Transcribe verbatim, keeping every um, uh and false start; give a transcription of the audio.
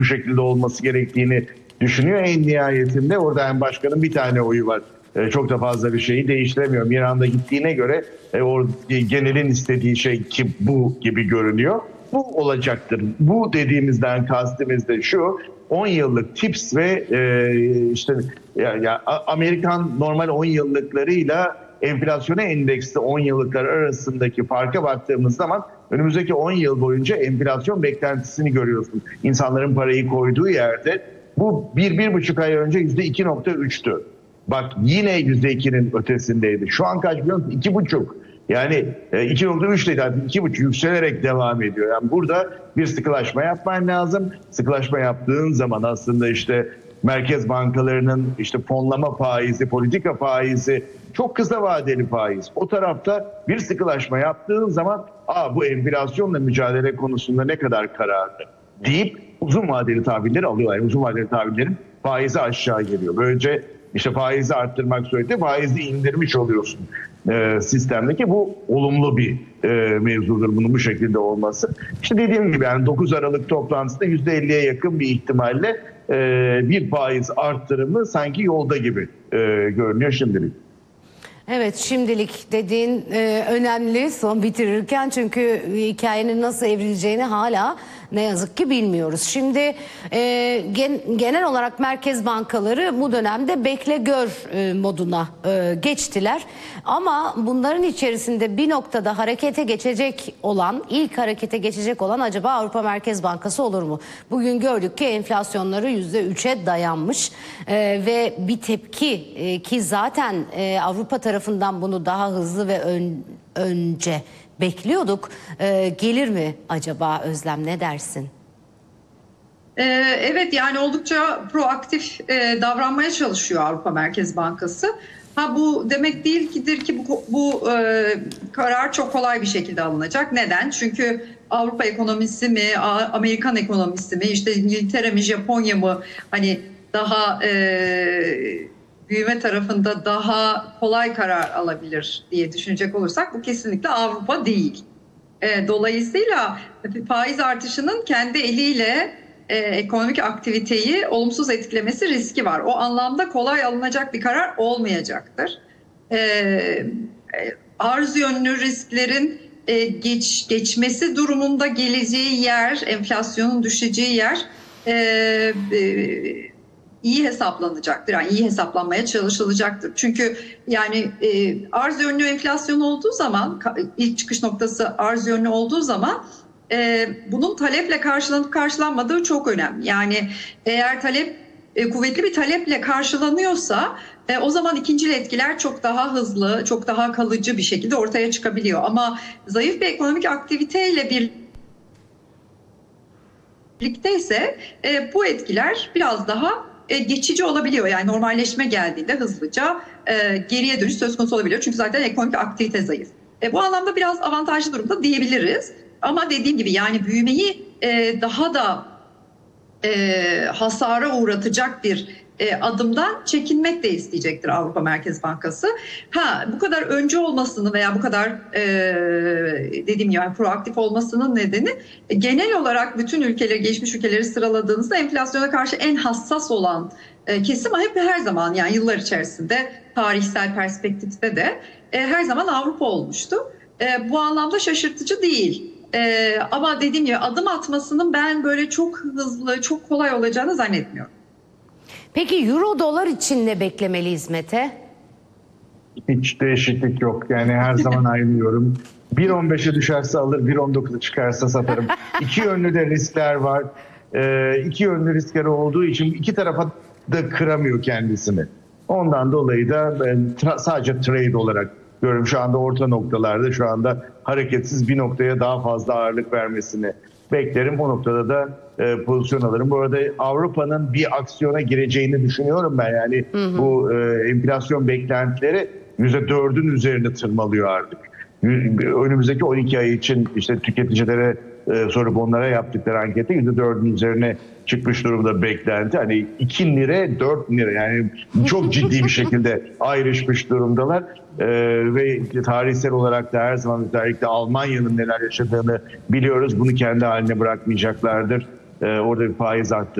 bu şekilde olması gerektiğini düşünüyor. En nihayetinde orada hem başkanın bir tane oyu var. E, çok da fazla bir şeyi değiştiremiyor. Miranda gittiğine göre e, o genelin istediği şey ki bu gibi görünüyor. Bu olacaktır. Bu dediğimizden kastımız da şu: on yıllık tips ve e, işte ya, ya, Amerikan normal on yıllıklarıyla enflasyona endeksli on yıllıklar arasındaki farka baktığımız zaman önümüzdeki on yıl boyunca enflasyon beklentisini görüyorsun. İnsanların parayı koyduğu yerde bu bir, bir buçuk ay önce yüzde iki nokta üçtü. Bak yine yüzde ikinin ötesindeydi. Şu an kaç biliyor musun? iki buçuk. Yani iki nokta üçteydi artık iki buçuk yükselerek devam ediyor. Yani burada bir sıkılaşma yapman lazım. Sıkılaşma yaptığın zaman aslında işte merkez bankalarının işte fonlama faizi, politika faizi, çok kısa vadeli faiz. O tarafta bir sıkılaşma yaptığın zaman aa bu enflasyonla mücadele konusunda ne kadar kararlı deyip uzun vadeli tahvilleri alıyorlar. Yani uzun vadeli tahvillerin faizi aşağı geliyor. Böylece işte faizi arttırmak suretiyle faizi indirmiş oluyorsun e, sistemdeki. Bu olumlu bir e, mevzudur bunun bu şekilde olması. İşte dediğim gibi yani dokuz Aralık toplantısında yüzde elliye yakın bir ihtimalle e, bir faiz arttırımı sanki yolda gibi e, görünüyor şimdilik. Evet, şimdilik dediğin e, önemli son bitirirken, çünkü hikayenin nasıl evrileceğini hala ne yazık ki bilmiyoruz. Şimdi e, gen, genel olarak merkez bankaları bu dönemde bekle gör e, moduna e, geçtiler. Ama bunların içerisinde bir noktada harekete geçecek olan, ilk harekete geçecek olan acaba Avrupa Merkez Bankası olur mu? Bugün gördük ki enflasyonları yüzde üçe dayanmış e, ve bir tepki e, ki zaten e, Avrupa tarafından bunu daha hızlı ve ön, önce bekliyorduk. Ee, gelir mi acaba Özlem, ne dersin? Ee, evet, yani oldukça proaktif e, davranmaya çalışıyor Avrupa Merkez Bankası. Ha bu demek değildir ki bu, bu e, karar çok kolay bir şekilde alınacak. Neden? Çünkü Avrupa ekonomisi mi, Amerikan ekonomisi mi, işte İngiltere mi, Japonya mı hani daha e, büyüme tarafında daha kolay karar alabilir diye düşünecek olursak bu kesinlikle Avrupa değil. E, dolayısıyla faiz artışının kendi eliyle e, ekonomik aktiviteyi olumsuz etkilemesi riski var. O anlamda kolay alınacak bir karar olmayacaktır. E, e, arz yönlü risklerin e, geç, geçmesi durumunda geleceği yer, enflasyonun düşeceği yer e, e, iyi hesaplanacaktır. Yani iyi hesaplanmaya çalışılacaktır. Çünkü yani e, arz yönlü enflasyon olduğu zaman, ilk çıkış noktası arz yönlü olduğu zaman e, bunun taleple karşılanıp karşılanmadığı çok önemli. Yani eğer talep e, kuvvetli bir taleple karşılanıyorsa e, o zaman ikincil etkiler çok daha hızlı, çok daha kalıcı bir şekilde ortaya çıkabiliyor. Ama zayıf bir ekonomik aktiviteyle bir birlikteyse e, bu etkiler biraz daha geçici olabiliyor. Yani normalleşme geldiğinde hızlıca e, geriye dönüş söz konusu olabiliyor. Çünkü zaten ekonomik aktivite zayıf. E, bu anlamda biraz avantajlı durumda diyebiliriz. Ama dediğim gibi yani büyümeyi e, daha da e, hasara uğratacak bir e, adımdan çekinmek de isteyecektir Avrupa Merkez Bankası. Ha bu kadar önce olmasını veya bu kadar e, dediğim gibi yani proaktif olmasının nedeni e, genel olarak bütün ülkeleri, gelişmiş ülkeleri sıraladığınızda enflasyona karşı en hassas olan e, kesim hep her zaman yani yıllar içerisinde tarihsel perspektifte de e, her zaman Avrupa olmuştu. E, bu anlamda şaşırtıcı değil. Ee, ama dediğim gibi adım atmasının ben böyle çok hızlı, çok kolay olacağını zannetmiyorum. Peki euro dolar için ne beklemeliyiz Mete? Hiç değişiklik yok. Yani her zaman aynı yorum. bir on beşe düşerse alır, bir on dokuza çıkarsa satarım. İki yönlü de riskler var. Ee, iki yönlü riskleri olduğu için iki tarafa da kıramıyor kendisini. Ondan dolayı da ben tra- sadece trade olarak görüyorum. Şu anda orta noktalarda, şu anda hareketsiz bir noktaya daha fazla ağırlık vermesini beklerim. O noktada da e, pozisyon alırım. Bu arada Avrupa'nın bir aksiyona gireceğini düşünüyorum ben. Yani hı hı. bu e, enflasyon beklentileri yüzde dördün üzerine tırmalıyor artık. Önümüzdeki on iki ay için işte tüketicilere e, sorup onlara yaptıkları ankette yüzde dördün üzerine çıkmış durumda beklenti. Hani iki lira, dört lira yani çok ciddi bir şekilde ayrışmış durumdalar. Ee, ve tarihsel olarak da her zaman özellikle Almanya'nın neler yaşadığını biliyoruz. Bunu kendi haline bırakmayacaklardır. orada bir faiz arttı.